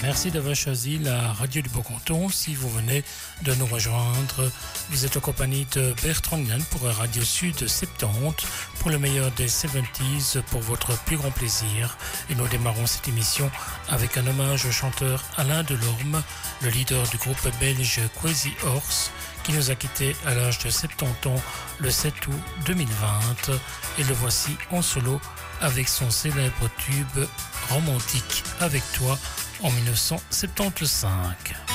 Merci d'avoir choisi la radio du Beau-Canton. Si vous venez de nous rejoindre, vous êtes en compagnie de Bertrand Yann pour Radio Sud 70, pour le meilleur des 70s, pour votre plus grand plaisir. Et nous démarrons cette émission avec un hommage au chanteur Alain Delorme, le leader du groupe belge Crazy Horse, qui nous a quittés à l'âge de 70 ans le 7 août 2020. Et le voici en solo avec son célèbre tube Romantique avec toi en 1975.